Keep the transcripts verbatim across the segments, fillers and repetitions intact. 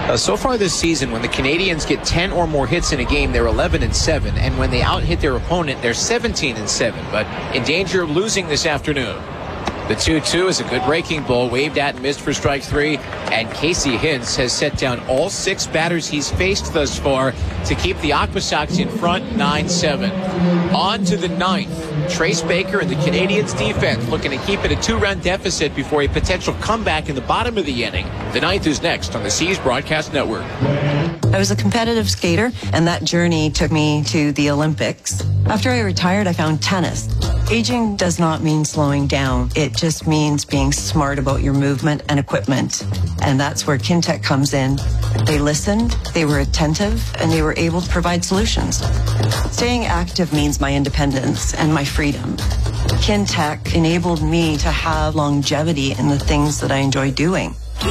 Uh, so far this season, when the Canadians get ten or more hits in a game, they're eleven and seven, and when they out-hit their opponent, they're seventeen and seven, but in danger of losing this afternoon. The two two is a good breaking ball, waved at and missed for strike three, and Casey Hintz has set down all six batters he's faced thus far to keep the Aqua Sox in front nine seven. On to the ninth. Trace Baker and the Canadians defense looking to keep it a two-run deficit before a potential comeback in the bottom of the inning. The ninth is next on the C's Broadcast Network. I was a competitive skater, and that journey took me to the Olympics. After I retired, I found tennis. Aging does not mean slowing down. It just means being smart about your movement and equipment. And that's where Kintec comes in. They listened, they were attentive, and they were able to provide solutions. Staying active means my independence and my freedom. Kintec enabled me to have longevity in the things that I enjoy doing.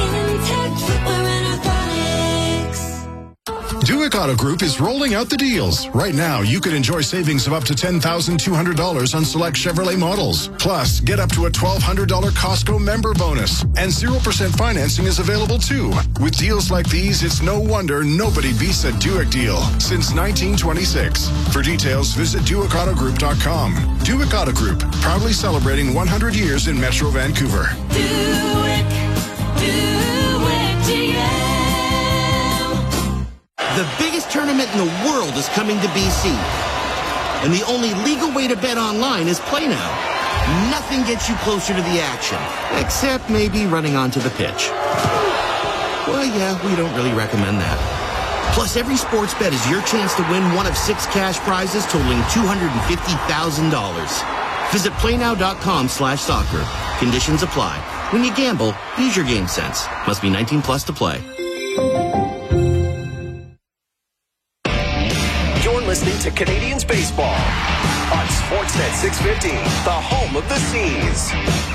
Duick Auto Group is rolling out the deals. Right now, you can enjoy savings of up to ten thousand two hundred dollars on select Chevrolet models. Plus, get up to a twelve hundred dollars Costco member bonus. And zero percent financing is available too. With deals like these, it's no wonder nobody beats a Duick deal since nineteen twenty-six. For details, visit Duick Auto Group dot com. Duick Auto Group, proudly celebrating one hundred years in Metro Vancouver. Duick, Duick G M. The biggest tournament in the world is coming to B C. And the only legal way to bet online is Play Now. Nothing gets you closer to the action, except maybe running onto the pitch. Well, yeah, we don't really recommend that. Plus, every sports bet is your chance to win one of six cash prizes totaling two hundred fifty thousand dollars. Visit playnow.com slash soccer. Conditions apply. When you gamble, use your game sense. Must be nineteen plus to play. Listening to Canadians baseball on Sportsnet six fifty, the home of the C's.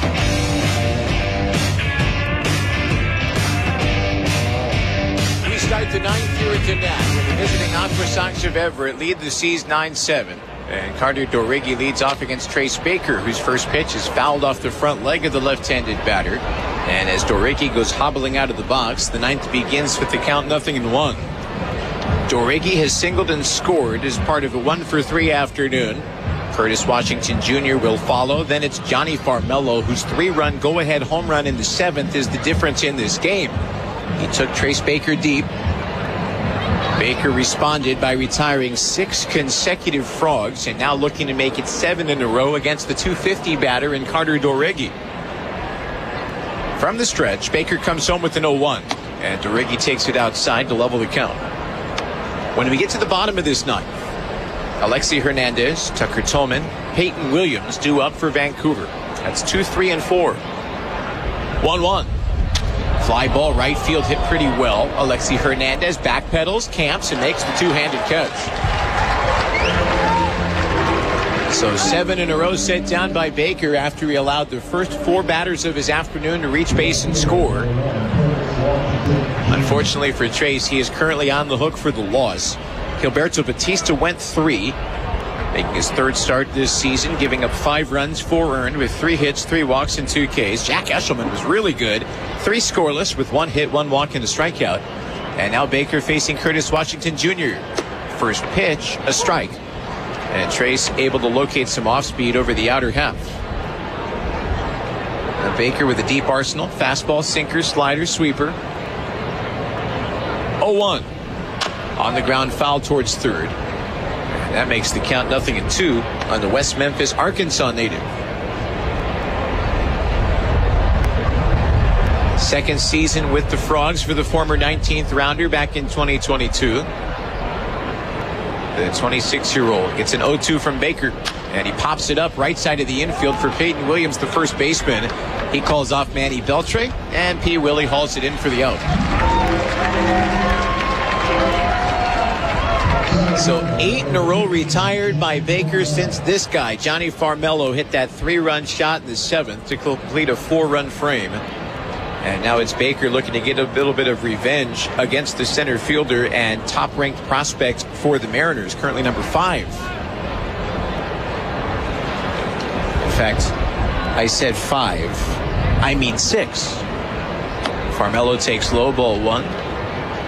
We start the ninth here at the net with the visiting Aqua Sox of Everett lead the C's nine seven. And Carter Dorigi leads off against Trace Baker, whose first pitch is fouled off the front leg of the left-handed batter. And as Dorigi goes hobbling out of the box, the ninth begins with the count nothing and one. Dorigi has singled and scored as part of a one for three afternoon. Curtis Washington Junior will follow. Then it's Johnny Farmelo, whose three-run go-ahead home run in the seventh is the difference in this game. He took Trace Baker deep. Baker responded by retiring six consecutive frogs and now looking to make it seven in a row against the two fifty batter in Carter Dorigi. From the stretch, Baker comes home with an oh one, and Dorigi takes it outside to level the count. When we get to the bottom of this ninth, Alexi Hernandez, Tucker Tolman, Peyton Williams due up for Vancouver. That's two, three, and four. one one. Fly ball right field hit pretty well. Alexi Hernandez backpedals, camps, and makes the two-handed catch. So seven in a row set down by Baker after he allowed the first four batters of his afternoon to reach base and score. Unfortunately for Trace, he is currently on the hook for the loss. Gilberto Batista went three, making his third start this season, giving up five runs, four earned, with three hits, three walks, and two Ks. Jack Eshelman was really good. Three scoreless with one hit, one walk, and a strikeout. And now Baker facing Curtis Washington Junior First pitch, a strike. And Trace able to locate some off-speed over the outer half. Now Baker with a deep arsenal, fastball, sinker, slider, sweeper. oh one. On the ground, foul towards third. And that makes the count nothing and two on the West Memphis, Arkansas native. Second season with the Frogs for the former nineteenth rounder back in twenty twenty-two. The twenty-six-year-old gets an oh two from Baker, and he pops it up right side of the infield for Peyton Williams, the first baseman. He calls off Manny Beltre, and P. Willie hauls it in for the out. So eight in a row retired by Baker since this guy, Johnny Farmelo, hit that three-run shot in the seventh to complete a four-run frame. And now it's Baker looking to get a little bit of revenge against the center fielder and top-ranked prospect for the Mariners, currently number five. In fact, I said five. I mean six. Farmelo takes low, ball one.